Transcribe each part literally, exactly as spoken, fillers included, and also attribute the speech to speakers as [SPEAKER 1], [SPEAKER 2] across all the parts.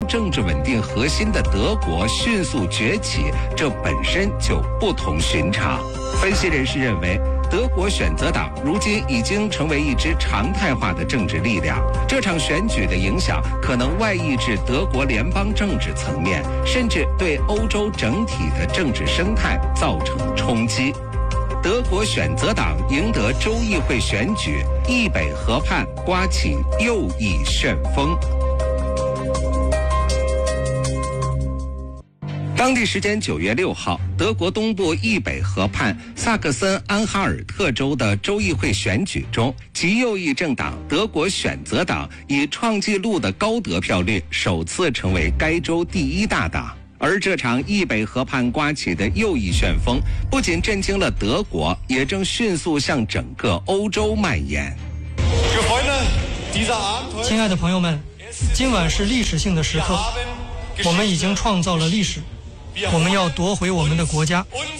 [SPEAKER 1] 政治稳定核心的德国迅速崛起，这本身就不同寻常。分析人士认为，德国选择党如今已经成为一支常态化的政治力量，这场选举的影响可能外溢至德国联邦政治层面，甚至对欧洲整体的政治生态造成冲击。德国选择党赢得州议会选举，易北河畔刮起右翼旋风。当地时间九月六号，德国东部易北河畔萨克森安哈尔特州的州议会选举中，极右翼政党德国选择党以创纪录的高得票率，首次成为该州第一大党。而这场易北河畔刮起的右翼旋风，不仅震惊了德国，也正迅速向整个欧洲蔓延。
[SPEAKER 2] 亲爱的朋友们，今晚是历史性的时刻，我们已经创造了历史，我们要夺回我们的国家。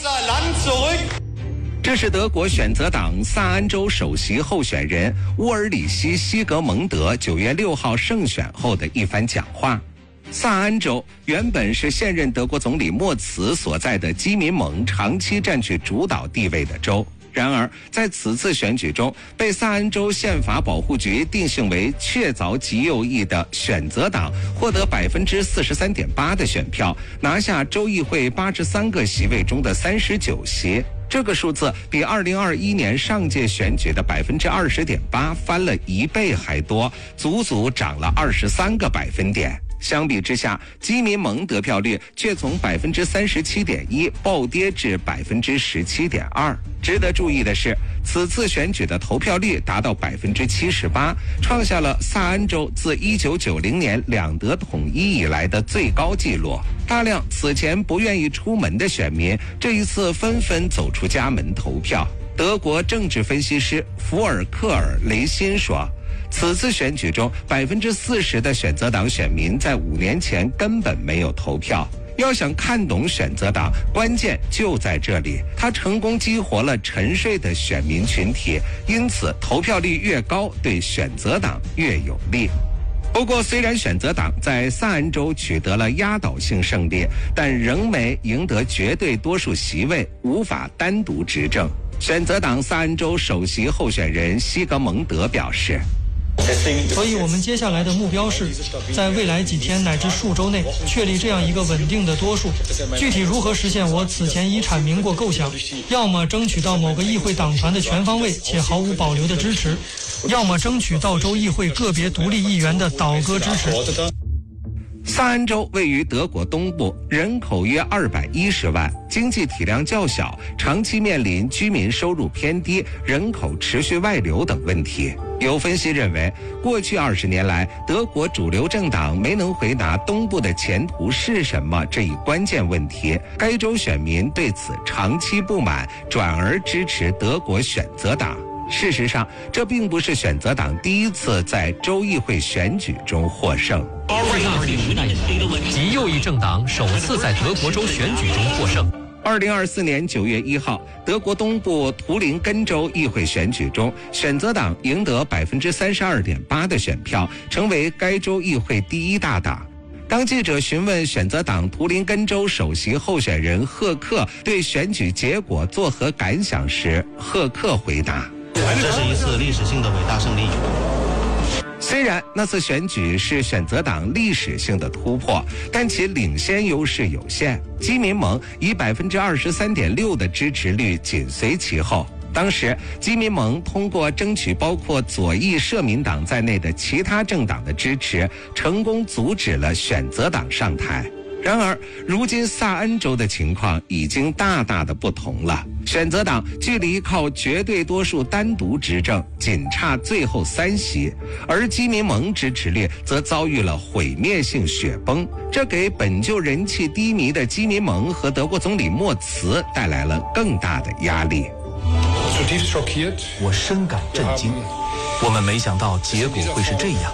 [SPEAKER 1] 这是德国选择党萨安州首席候选人乌尔里希·西格蒙德九月六号胜选后的一番讲话。萨安州原本是现任德国总理默茨所在的基民盟长期占据主导地位的州。然而，在此次选举中，被萨安州宪法保护局定性为确凿极右翼的选择党获得百分之四十三点八的选票，拿下州议会八十三个席位中的三十九席。这个数字比二零二一年上届选举的百分之二十点八翻了一倍还多，足足涨了二十三个百分点。相比之下，基民盟得票率却从百分之三十七点一暴跌至百分之十七点二。值得注意的是，此次选举的投票率达到百分之七十八，创下了萨安州自一九九零年两德统一以来的最高纪录。大量此前不愿意出门的选民，这一次纷纷走出家门投票。德国政治分析师福尔克尔雷辛说，此次选举中，百分之四十的选择党选民在五年前根本没有投票。要想看懂选择党，关键就在这里，他成功激活了沉睡的选民群体，因此投票率越高，对选择党越有利。不过，虽然选择党在萨安州取得了压倒性胜利，但仍没赢得绝对多数席位，无法单独执政。选择党萨安州首席候选人西格蒙德表示，
[SPEAKER 2] 所以我们接下来的目标是在未来几天乃至数周内确立这样一个稳定的多数。具体如何实现，我此前已阐明过构想，要么争取到某个议会党团的全方位且毫无保留的支持，要么争取到州议会个别独立议员的倒戈支持。
[SPEAKER 1] 萨安州位于德国东部，人口约二百一十万，经济体量较小，长期面临居民收入偏低、人口持续外流等问题。有分析认为，过去二十年来，德国主流政党没能回答东部的前途是什么这一关键问题，该州选民对此长期不满，转而支持德国选择党。事实上，这并不是选择党第一次在州议会选举中获胜。
[SPEAKER 3] 极右翼政党首次在德国州选举中获胜。
[SPEAKER 1] 二零二四年九月一号，德国东部图林根州议会选举中，选择党赢得百分之三十二点八的选票，成为该州议会第一大党。当记者询问选择党图林根州首席候选人赫克对选举结果作何感想时，赫克回答，
[SPEAKER 4] 这是一次历史性的伟大胜利。
[SPEAKER 1] 虽然那次选举是选择党历史性的突破，但其领先优势有限。基民盟以百分之二十三点六的支持率紧随其后。当时，基民盟通过争取包括左翼社民党在内的其他政党的支持，成功阻止了选择党上台。然而，如今萨恩州的情况已经大大的不同了。选择党距离靠绝对多数单独执政仅差最后三席，而基民盟支持率则遭遇了毁灭性雪崩，这给本就人气低迷的基民盟和德国总理默茨带来了更大的压力。
[SPEAKER 3] 我深感震惊，我们没想到结果会是这样。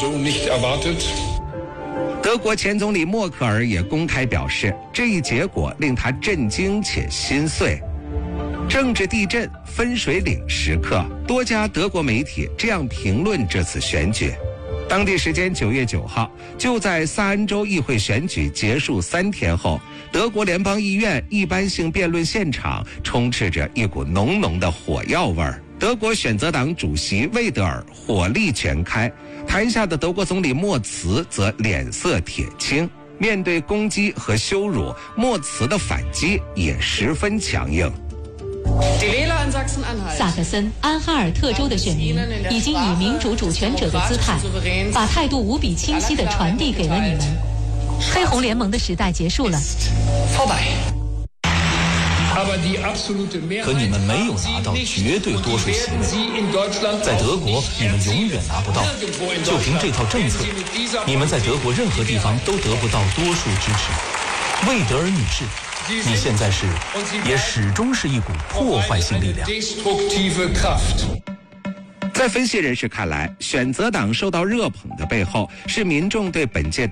[SPEAKER 1] 德国前总理默克尔也公开表示，这一结果令他震惊且心碎。政治地震分水岭时刻，多家德国媒体这样评论这次选举。 当地时间九月九号，就在萨恩州议会选举结束三天后，德国联邦议院一般性辩论现场充斥着一股浓浓的火药味儿。德国选择党主席魏德尔火力全开，台下的德国总理默茨则脸色铁青。面对攻击和羞辱，默茨的反击也十分强硬。
[SPEAKER 5] 萨克森、安哈尔特州的选民已经以民主主权者的姿态，把态度无比清晰地传递给了你们。黑红联盟的时代结束了。
[SPEAKER 3] 可你们没有拿到绝对多数席位，在德国你们永远拿不到。就凭这套政策，你们在德国任何地方都得不到多数支持。魏德尔女士，你现在是，也始终是一股破坏性力量。
[SPEAKER 1] 在分析人士看来，选择党受到热捧的背后是民众对本届